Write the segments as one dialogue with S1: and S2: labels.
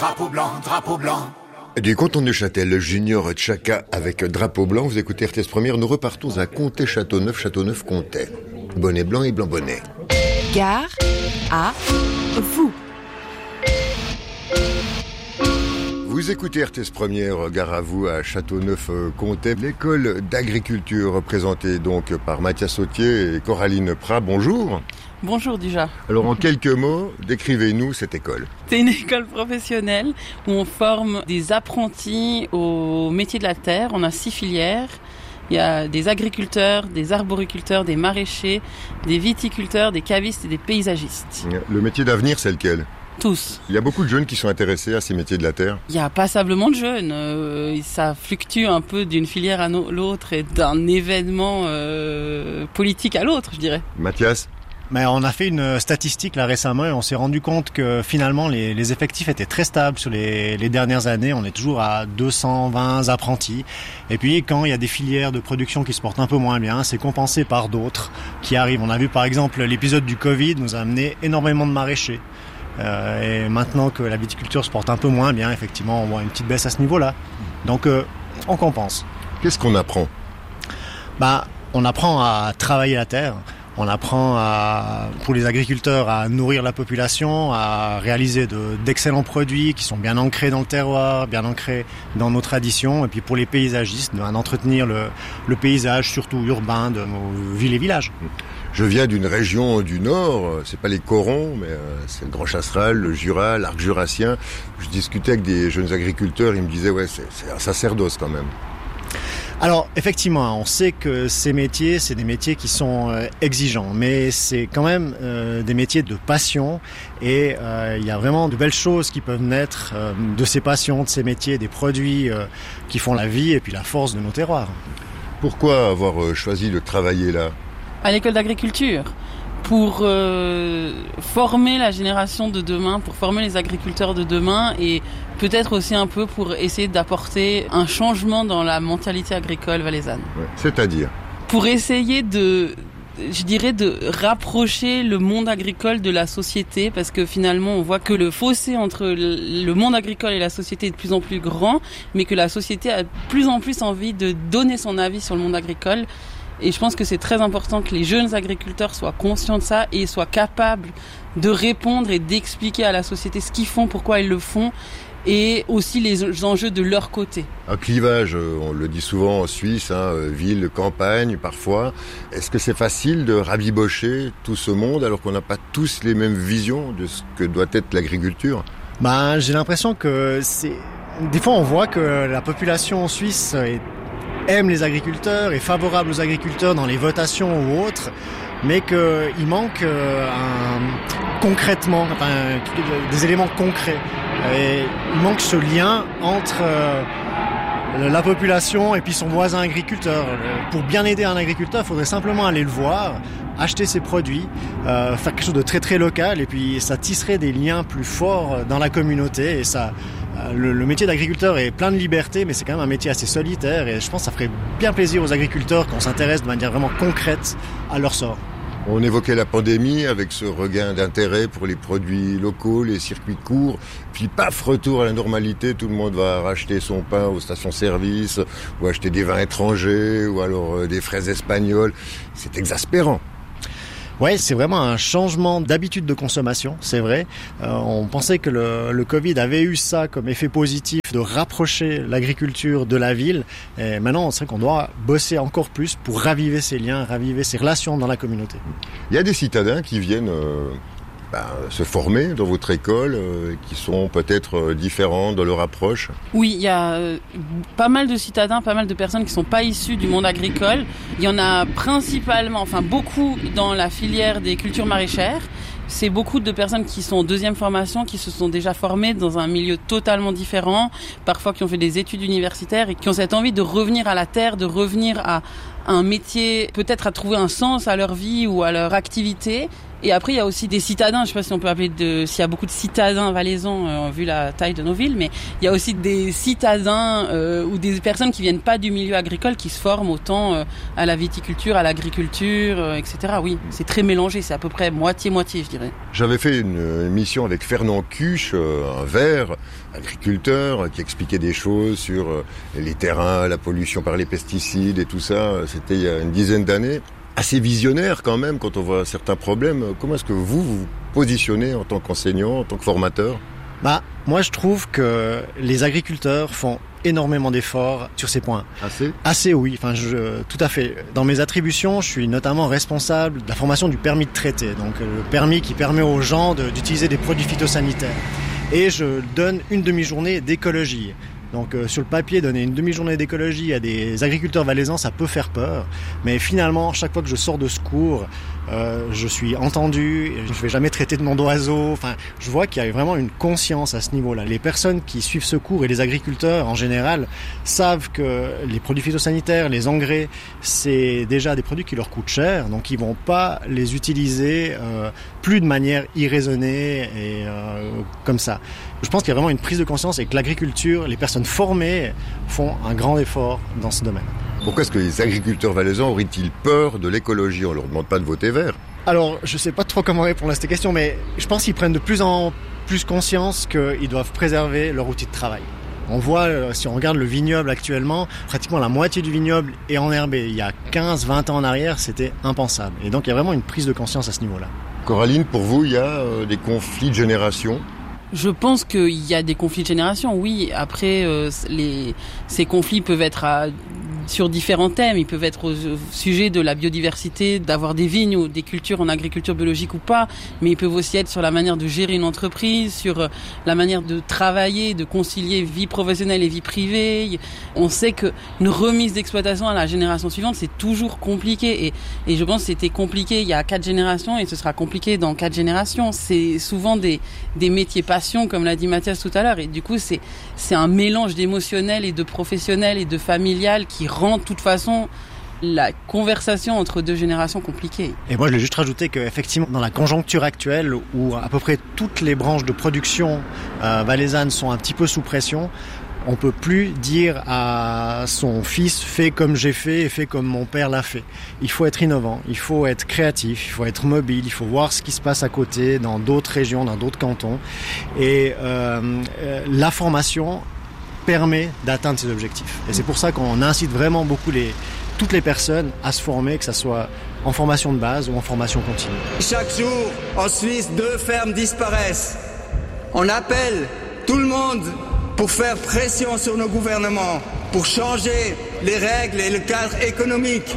S1: Drapeau blanc, drapeau blanc.
S2: Du canton de Neuchâtel, le Junior Tchaka avec drapeau blanc. Vous écoutez RTS Première, nous repartons à Comté-Châteauneuf, Châteauneuf-Comté. Bonnet blanc et blanc bonnet.
S3: Gare à vous.
S2: Vous écoutez RTS Première, gare à vous à Châteauneuf-Comté. L'école d'agriculture représentée donc par Mathias Sautier et Coraline Prat. Bonjour.
S4: Bonjour déjà.
S2: Alors en quelques mots, décrivez-nous cette école.
S4: C'est une école professionnelle où on forme des apprentis au métier de la terre. On a 6 filières. Il y a des agriculteurs, des arboriculteurs, des maraîchers, des viticulteurs, des cavistes et des paysagistes.
S2: Le métier d'avenir, c'est lequel ?
S4: Tous.
S2: Il y a beaucoup de jeunes qui sont intéressés à ces métiers de la terre.
S4: Il n'y a passablement de jeunes. Ça fluctue un peu d'une filière à l'autre et d'un événement politique à l'autre, je dirais.
S2: Mathias ?
S5: Mais on a fait une statistique là récemment et on s'est rendu compte que finalement les effectifs étaient très stables sur les dernières années. On est toujours à 220 apprentis. Et puis quand il y a des filières de production qui se portent un peu moins bien, c'est compensé par d'autres qui arrivent. On a vu par exemple l'épisode du Covid nous a amené énormément de maraîchers. Et maintenant que la viticulture se porte un peu moins bien, effectivement, on voit une petite baisse à ce niveau-là. Donc on compense.
S2: Qu'est-ce qu'on apprend ?
S5: On apprend à travailler la terre. On apprend pour les agriculteurs à nourrir la population, à réaliser d'excellents produits qui sont bien ancrés dans le terroir, bien ancrés dans nos traditions. Et puis pour les paysagistes, d'entretenir le paysage, surtout urbain, de nos villes et villages.
S2: Je viens d'une région du Nord, c'est pas les Corons, mais c'est le Grand Chasseral, le Jura, l'arc jurassien. Je discutais avec des jeunes agriculteurs, ils me disaient c'est un sacerdoce quand même.
S5: Alors effectivement, on sait que ces métiers, c'est des métiers qui sont exigeants, mais c'est quand même des métiers de passion et il y a vraiment de belles choses qui peuvent naître de ces passions, de ces métiers, des produits qui font la vie et puis la force de nos terroirs.
S2: Pourquoi avoir choisi de travailler là ?
S4: À l'école d'agriculture, pour former la génération de demain, pour former les agriculteurs de demain et peut-être aussi un peu pour essayer d'apporter un changement dans la mentalité agricole valaisanne.
S2: Ouais, c'est-à-dire ? Pour
S4: essayer de rapprocher le monde agricole de la société, parce que finalement on voit que le fossé entre le monde agricole et la société est de plus en plus grand, mais que la société a de plus en plus envie de donner son avis sur le monde agricole. Et je pense que c'est très important que les jeunes agriculteurs soient conscients de ça et soient capables de répondre et d'expliquer à la société ce qu'ils font, pourquoi ils le font, et aussi les enjeux de leur côté.
S2: Un clivage, on le dit souvent en Suisse, ville, campagne, parfois. Est-ce que c'est facile de rabibocher tout ce monde alors qu'on n'a pas tous les mêmes visions de ce que doit être l'agriculture ?
S5: J'ai l'impression que des fois on voit que la population suisse aime les agriculteurs, est favorable aux agriculteurs dans les votations ou autres, mais qu'il manque concrètement, des éléments concrets. Et il manque ce lien entre la population et puis son voisin agriculteur. Pour bien aider un agriculteur, il faudrait simplement aller le voir, acheter ses produits, faire quelque chose de très très local, et puis ça tisserait des liens plus forts dans la communauté. Et ça, le métier d'agriculteur est plein de liberté, mais c'est quand même un métier assez solitaire, et je pense que ça ferait bien plaisir aux agriculteurs qu'on s'intéresse de manière vraiment concrète à leur sort.
S2: On évoquait la pandémie avec ce regain d'intérêt pour les produits locaux, les circuits courts. Puis paf, retour à la normalité, tout le monde va racheter son pain aux stations-service ou acheter des vins étrangers ou alors des fraises espagnoles. C'est exaspérant.
S5: Ouais, c'est vraiment un changement d'habitude de consommation, c'est vrai. On pensait que le Covid avait eu ça comme effet positif de rapprocher l'agriculture de la ville. Et maintenant, c'est vrai qu'on doit bosser encore plus pour raviver ces liens, raviver ces relations dans la communauté.
S2: Il y a des citadins qui viennent se former dans votre école, qui sont peut-être différents dans leur approche.
S4: Oui, il y a pas mal de citadins, pas mal de personnes qui sont pas issues du monde agricole. Il y en a principalement, beaucoup dans la filière des cultures maraîchères. C'est beaucoup de personnes qui sont en deuxième formation, qui se sont déjà formées dans un milieu totalement différent, parfois qui ont fait des études universitaires et qui ont cette envie de revenir à la terre, de revenir à un métier, peut-être à trouver un sens à leur vie ou à leur activité. Et après, il y a aussi des citadins. Je sais pas si on peut appeler s'il y a beaucoup de citadins valaisans, vu la taille de nos villes, mais il y a aussi des citadins ou des personnes qui viennent pas du milieu agricole qui se forment autant à la viticulture, à l'agriculture, etc. Oui, c'est très mélangé. C'est à peu près moitié-moitié, je dirais.
S2: J'avais fait une émission avec Fernand Cuche, un Vert, agriculteur, qui expliquait des choses sur les terrains, la pollution par les pesticides et tout ça. C'était il y a une dizaine d'années. Assez visionnaire quand même quand on voit certains problèmes. Comment est-ce que vous positionnez en tant qu'enseignant, en tant que formateur ?
S5: Moi je trouve que les agriculteurs font énormément d'efforts sur ces points. Assez, oui. Tout à fait. Dans mes attributions, je suis notamment responsable de la formation du permis de traiter. Donc le permis qui permet aux gens d'utiliser des produits phytosanitaires. Et je donne une demi-journée d'écologie. Donc sur le papier, donner une demi-journée d'écologie à des agriculteurs valaisans, ça peut faire peur. Mais finalement, chaque fois que je sors de ce cours, je suis entendu, je ne vais jamais traiter de nom d'oiseau. Enfin, je vois qu'il y a vraiment une conscience à ce niveau-là. Les personnes qui suivent ce cours et les agriculteurs en général savent que les produits phytosanitaires, les engrais, c'est déjà des produits qui leur coûtent cher. Donc ils vont pas les utiliser plus de manière irraisonnée et comme ça. Je pense qu'il y a vraiment une prise de conscience et que l'agriculture, les personnes formées font un grand effort dans ce domaine.
S2: Pourquoi est-ce que les agriculteurs valaisans auraient-ils peur de l'écologie ? On leur demande pas de voter vert.
S5: Alors, je sais pas trop comment répondre à cette question, mais je pense qu'ils prennent de plus en plus conscience qu'ils doivent préserver leur outil de travail. On voit, si on regarde le vignoble actuellement, pratiquement la moitié du vignoble est enherbé. Il y a 15-20 ans en arrière, c'était impensable. Et donc, il y a vraiment une prise de conscience à ce niveau-là.
S2: Coraline, pour vous, il y a des conflits de génération ?
S4: Je pense qu'il y a des conflits de génération, oui. Après, ces conflits peuvent être sur différents thèmes. Ils peuvent être au sujet de la biodiversité, d'avoir des vignes ou des cultures en agriculture biologique ou pas. Mais ils peuvent aussi être sur la manière de gérer une entreprise, sur la manière de travailler, de concilier vie professionnelle et vie privée. On sait qu'une remise d'exploitation à la génération suivante, c'est toujours compliqué. Et je pense que c'était compliqué il y a 4 générations et ce sera compliqué dans 4 générations. C'est souvent des métiers passion, comme l'a dit Mathias tout à l'heure. Et du coup, c'est un mélange d'émotionnel et de professionnel et de familial qui rend de toute façon la conversation entre 2 générations compliquée.
S5: Et moi, je voulais juste rajouter qu'effectivement, dans la conjoncture actuelle, où à peu près toutes les branches de production valaisannes sont un petit peu sous pression, on peut plus dire à son fils « fais comme j'ai fait et fais comme mon père l'a fait ». Il faut être innovant, il faut être créatif, il faut être mobile, il faut voir ce qui se passe à côté, dans d'autres régions, dans d'autres cantons. Et la formation permet d'atteindre ces objectifs. Et c'est pour ça qu'on incite vraiment beaucoup toutes les personnes à se former, que ce soit en formation de base ou en formation continue.
S1: Chaque jour, en Suisse, 2 fermes disparaissent. On appelle tout le monde pour faire pression sur nos gouvernements, pour changer les règles et le cadre économique.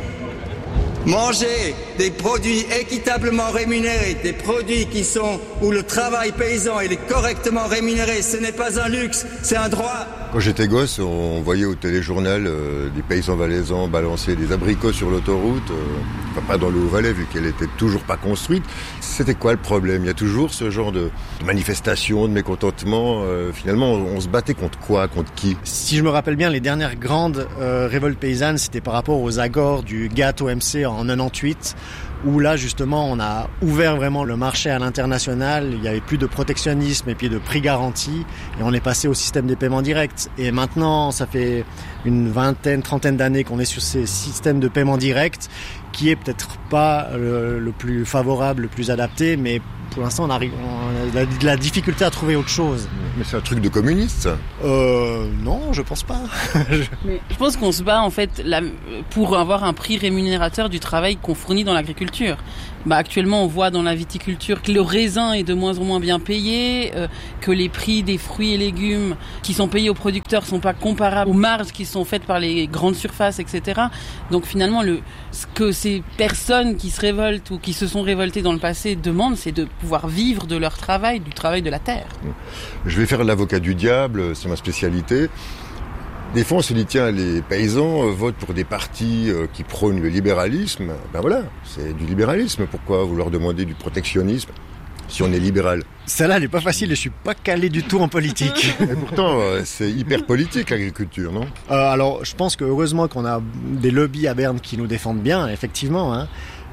S1: Manger des produits équitablement rémunérés, des produits où le travail paysan est correctement rémunéré, ce n'est pas un luxe, c'est un droit.
S2: Quand j'étais gosse, on voyait au téléjournal des paysans valaisans balancer des abricots sur l'autoroute, pas dans le Haut-Valais vu qu'elle était toujours pas construite. C'était quoi le problème ? Il y a toujours ce genre de manifestation, de mécontentement. Finalement, on se battait contre quoi ? Contre qui ?
S5: Si je me rappelle bien, les dernières grandes révoltes paysannes, c'était par rapport aux accords du GATT OMC en 98, où là justement on a ouvert vraiment le marché à l'international, il y avait plus de protectionnisme et puis de prix garantis, et on est passé au système des paiements directs. Et maintenant, ça fait une 20-30 d'années qu'on est sur ces systèmes de paiement direct, qui est peut-être pas le plus favorable, le plus adapté, mais pour l'instant on a de la difficulté à trouver autre chose.
S2: Mais c'est un truc de communiste, ça ?
S5: Non, je pense pas.
S4: Mais je pense qu'on se bat en fait pour avoir un prix rémunérateur du travail qu'on fournit dans l'agriculture. Actuellement, on voit dans la viticulture que le raisin est de moins en moins bien payé, que les prix des fruits et légumes qui sont payés aux producteurs sont pas comparables aux marges qui sont faites par les grandes surfaces, etc. Donc finalement, ce que ces personnes qui se révoltent ou qui se sont révoltées dans le passé demandent, c'est de pouvoir vivre de leur travail, du travail de la terre.
S2: Je vais faire l'avocat du diable, c'est ma spécialité. Des fois, on se dit, tiens, les paysans votent pour des partis qui prônent le libéralisme. Ben voilà, c'est du libéralisme. Pourquoi vous leur demandez du protectionnisme si on est libéral ?
S5: Celle-là, elle n'est pas facile et je suis pas calé du tout en politique.
S2: Et pourtant, c'est hyper politique, l'agriculture, non ?
S5: Alors, je pense que heureusement qu'on a des lobbies à Berne qui nous défendent bien, effectivement, hein.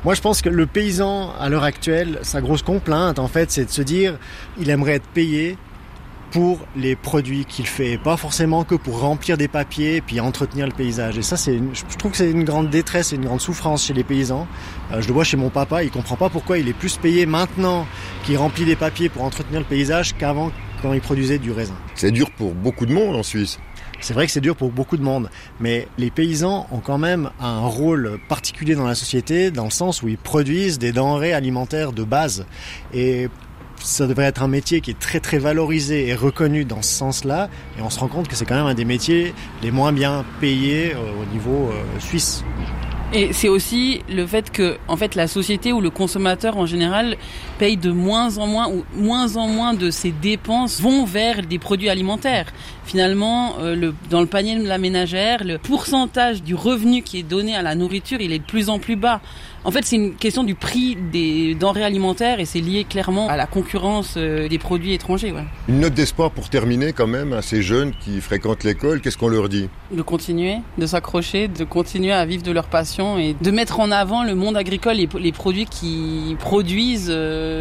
S5: Moi, je pense que le paysan, à l'heure actuelle, sa grosse complainte, en fait, c'est de se dire, il aimerait être payé pour les produits qu'il fait, pas forcément que pour remplir des papiers et puis entretenir le paysage. Et ça, je trouve que c'est une grande détresse et une grande souffrance chez les paysans. Je le vois chez mon papa, il comprend pas pourquoi il est plus payé maintenant qu'il remplit des papiers pour entretenir le paysage qu'avant, quand il produisait du raisin.
S2: C'est dur pour beaucoup de monde en Suisse.
S5: C'est vrai que c'est dur pour beaucoup de monde, mais les paysans ont quand même un rôle particulier dans la société, dans le sens où ils produisent des denrées alimentaires de base. Et ça devrait être un métier qui est très très valorisé et reconnu dans ce sens-là. Et on se rend compte que c'est quand même un des métiers les moins bien payés au niveau suisse.
S4: Et c'est aussi le fait que, en fait, la société ou le consommateur en général paye de moins en moins de ses dépenses vont vers des produits alimentaires. Finalement, dans le panier de la ménagère, le pourcentage du revenu qui est donné à la nourriture, il est de plus en plus bas. En fait, c'est une question du prix des denrées alimentaires et c'est lié clairement à la concurrence des produits étrangers. Ouais.
S2: Une note d'espoir pour terminer quand même à ces jeunes qui fréquentent l'école, qu'est-ce qu'on leur dit ?
S4: De continuer, de s'accrocher, de continuer à vivre de leur passion et de mettre en avant le monde agricole et les produits qui produisent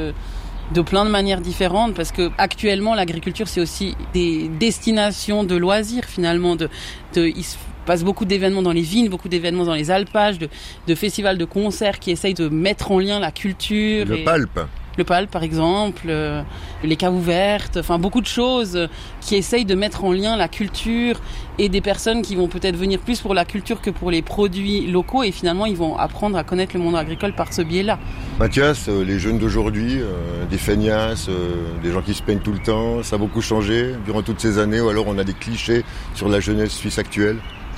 S4: de plein de manières différentes, parce que actuellement l'agriculture c'est aussi des destinations de loisirs finalement. Il se passe beaucoup d'événements dans les vignes, beaucoup d'événements dans les alpages, de festivals, de concerts qui essayent de mettre en lien la culture.
S2: Le Palpe.
S4: Le Palpe par exemple, les caves ouvertes, enfin beaucoup de choses qui essayent de mettre en lien la culture et des personnes qui vont peut-être venir plus pour la culture que pour les produits locaux et finalement ils vont apprendre à connaître le monde agricole par ce biais-là.
S2: Mathias, les jeunes d'aujourd'hui, des feignasses, des gens qui se peignent tout le temps, ça a beaucoup changé durant toutes ces années ou alors on a des clichés sur la jeunesse suisse actuelle ?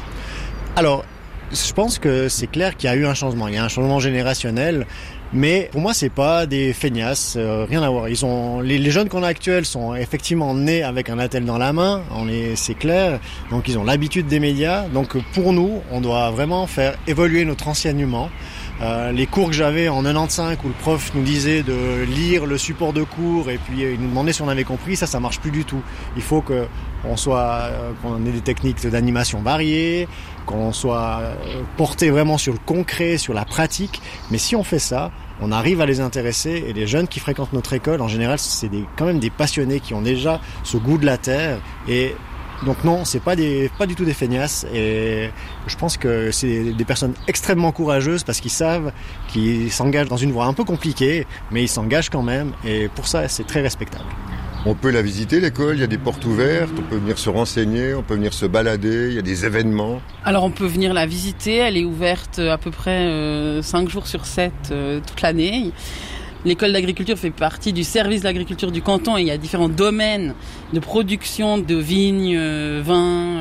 S5: Alors, je pense que c'est clair qu'il y a eu un changement. Il y a un changement générationnel. Mais pour moi, c'est pas des feignasses, rien à voir. Les jeunes qu'on a actuels sont effectivement nés avec un attel dans la main, c'est clair. Donc ils ont l'habitude des médias. Donc pour nous, on doit vraiment faire évoluer notre enseignement. Les cours que j'avais en 95 où le prof nous disait de lire le support de cours et puis il nous demandait si on avait compris, ça marche plus du tout. Il faut qu'on ait des techniques d'animation variées, qu'on soit porté vraiment sur le concret, sur la pratique. Mais si on fait ça, on arrive à les intéresser et les jeunes qui fréquentent notre école, en général, c'est quand même des passionnés qui ont déjà ce goût de la terre et donc non, c'est pas du tout des feignasses et je pense que c'est des personnes extrêmement courageuses parce qu'ils savent qu'ils s'engagent dans une voie un peu compliquée, mais ils s'engagent quand même et pour ça, c'est très respectable.
S2: On peut la visiter, l'école, il y a des portes ouvertes, on peut venir se renseigner, on peut venir se balader, il y a des événements. Alors
S4: on peut venir la visiter, elle est ouverte à peu près 5 jours sur 7 toute l'année. L'école d'agriculture fait partie du service d'agriculture du canton et il y a différents domaines de production de vignes, vins,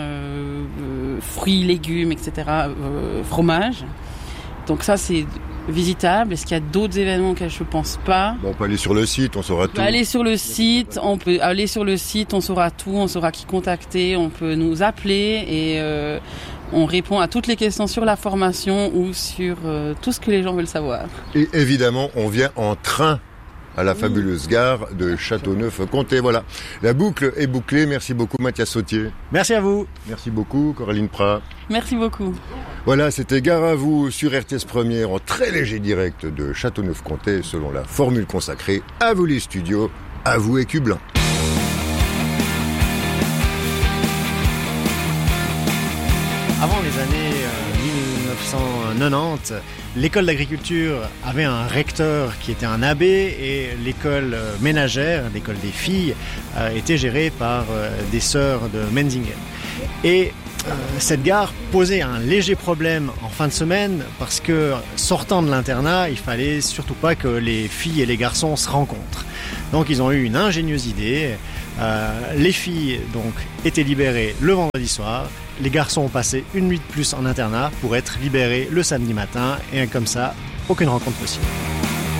S4: fruits, légumes, etc., fromage. Donc ça c'est visitable. Est-ce qu'il y a d'autres événements auxquels je ne pense pas ?
S2: On peut aller sur le site, on saura tout.
S4: On peut aller sur le site, on saura tout, on saura qui contacter, on peut nous appeler et on répond à toutes les questions sur la formation ou sur tout ce que les gens veulent savoir.
S2: Et évidemment, on vient en train à la fabuleuse gare de Châteauneuf-Comté. Voilà, la boucle est bouclée. Merci beaucoup Mathias Sautier.
S5: Merci à vous.
S2: Merci beaucoup Coraline Prat.
S4: Merci beaucoup.
S2: Voilà, c'était Gare à vous sur RTS Première en très léger direct de Châteauneuf-Comté selon la formule consacrée à vous les studios, à vous et Cublin.
S5: Avant les années 1990, l'école d'agriculture avait un recteur qui était un abbé et l'école ménagère, l'école des filles, était gérée par des sœurs de Menzingen. Et cette gare posait un léger problème en fin de semaine parce que sortant de l'internat, il fallait surtout pas que les filles et les garçons se rencontrent. Donc ils ont eu une ingénieuse idée. Les filles donc étaient libérées le vendredi soir. Les garçons ont passé une nuit de plus en internat pour être libérés le samedi matin et comme ça, aucune rencontre possible.